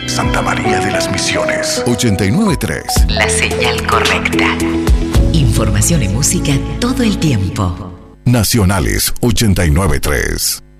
Santa María de las Misiones. 89.3. La señal correcta. Información y música todo el tiempo. Nacionales 89.3.